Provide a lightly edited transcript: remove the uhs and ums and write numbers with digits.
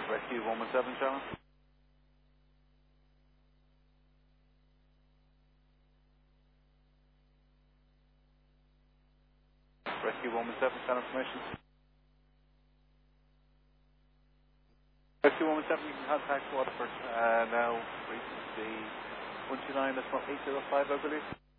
Rescue 117, Sharon. Rescue 117, Sharon information. Rescue 117, you can contact Waterford now. Frequency 129, that's not 805, I believe.